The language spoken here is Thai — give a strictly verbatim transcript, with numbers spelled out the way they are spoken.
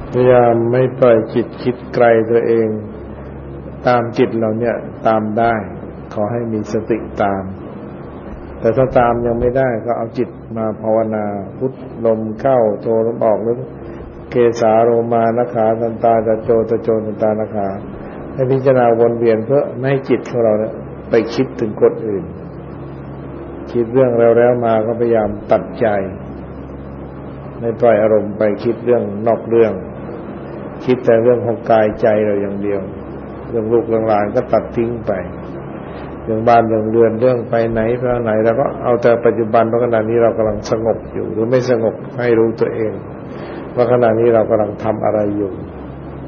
พยายามไม่ปล่อยจิตคิดไกลตัวเองตามจิตเราเนี่ยตามได้ขอให้มีสติตามแต่ถ้าตามยังไม่ได้ก็เอาจิตมาภาวนาพุทลมเข้าโทลมออกหรือเกสาโรมานะขาตันตาตะโจตะโจตันตานะขาให้พิจารณาวนเวียนเพื่อไม่ให้จิตของเราเนี่ยไปคิดถึงคนอื่นคิดเรื่องแล้วๆมาก็พยายามตัดใจไม่ปล่อยอารมณ์ไปคิดเรื่องนอกเรื่องคิดแต่เรื่องของกายใจเราอย่างเดียวเรื่องลูกเรื่องหลานก็ตัดทิ้งไปเรื่องบ้านเรื่องเรือนเรื่องไปไหนไปไหนแล้วก็เอาแต่ปัจจุบันว่าขณะนี้เรากำลังสงบอยู่หรือไม่สงบให้รู้ตัวเองว่าขณะนี้เรากำลังทำอะไรอยู่